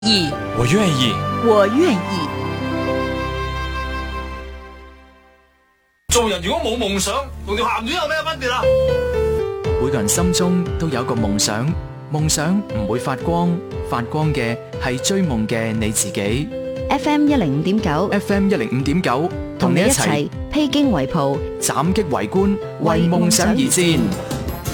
意， 我愿意。 我愿意。 做人如果冇夢想，同條鹹魚有咩分別啊？ 每個人心中都有一個夢想，夢想唔會發光，發光嘅係追夢嘅你自己。 FM 105.9 FM 105.9，同你一齊披荊圍袍， 斬擊圍觀，為夢想而戰。